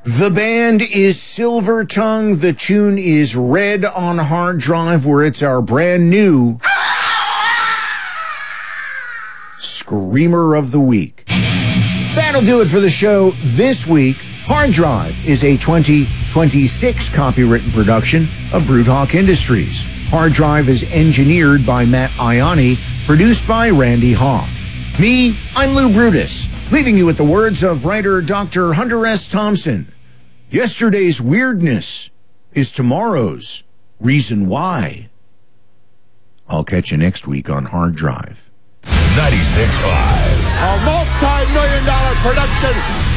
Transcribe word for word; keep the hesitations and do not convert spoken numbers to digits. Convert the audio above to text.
The band is Silver Tongue. The tune is Red on Hard Drive, where it's our brand new Screamer of the Week. That'll do it for the show this week. Hard Drive is a twenty twenty-six copywritten production of Brute Hawk Industries. Hard Drive is engineered by Matt Ianni, produced by Randy Hawk. Me, I'm Lou Brutus, leaving you with the words of writer Doctor Hunter S. Thompson. Yesterday's weirdness is tomorrow's reason why. I'll catch you next week on Hard Drive. ninety-six point five. A multi-million dollar production